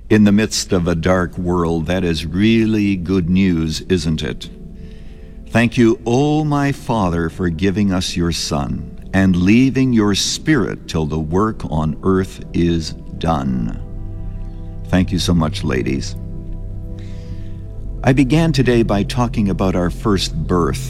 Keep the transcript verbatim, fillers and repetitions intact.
In the midst of a dark world, that is really good news, isn't it? Thank you, O my Father, for giving us your Son and leaving your Spirit till the work on earth is done. Thank you so much, ladies. I began today by talking about our first birth.